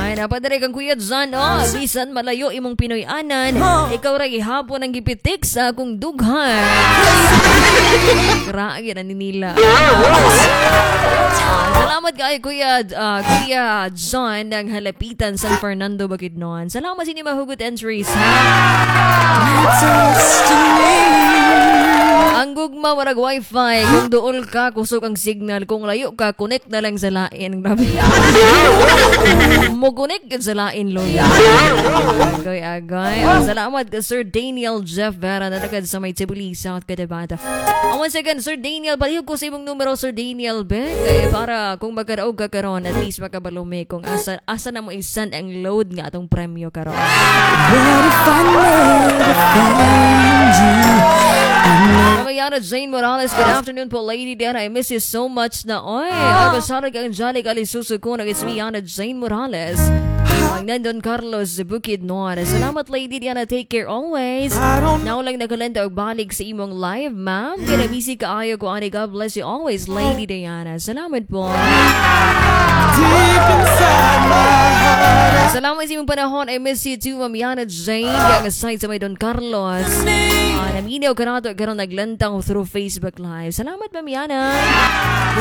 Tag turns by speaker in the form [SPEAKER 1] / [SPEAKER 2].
[SPEAKER 1] Ay, napadari kang Kuya John, bisan malayo imong Pinoy-anan, ikaw ra gihapon ang gipitik sa akong dughan. Grabe na nila. Salamat kay Kuya John ng Halapitan, San Fernando, Bukidnon. Salamat sa inyo mahugot entries, ha? Ang gugma warag wifi, kung dool ka kusog ang signal, kung layo ka connect na lang sa lain. Grabe. Mo connect ka sa lain, loya. Agay. Salamat ka Sir Daniel Jeff Vera na nakad sa may Tibuli, South Cotabato. Once again, Sir Daniel, palihog ko sa imong numero, Sir Daniel Ben, para kung magkaraog ka karon, at least makabalume kung asa na mo isend ang load nga atong premyo karon. Yana Jane Morales, good afternoon po, Lady Diana. I miss you so much na. Oy, agosara kang jolly kalisuso ko. It's me, Yana Jane Morales. Ang nandun Carlos Bukidnon. Salamat, Lady Diana. Take care always. Now lang nakalenda og balik sa imong live, ma'am. Kinabisi ka ayo ko, ani. God bless you always, Lady Diana. Salamat po. Salamat sa imong panahon. I miss you too, Ma'am Yana Jane. Yang aside sa may Don Carlos. Naminaw ka na ito. Karoon naglantang through Facebook Live. Salamat, Ma'am Yana.